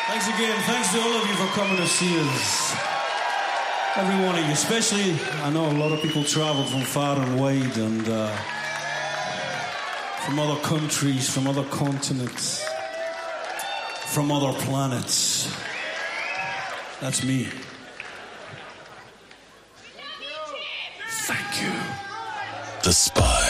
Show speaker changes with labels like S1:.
S1: Thanks again. Thanks to all of you for coming to see us. Every one of you, especially, I know a lot of people travel from far and wide and from other countries, from other continents, from other planets. That's me. Thank you.
S2: The Spy.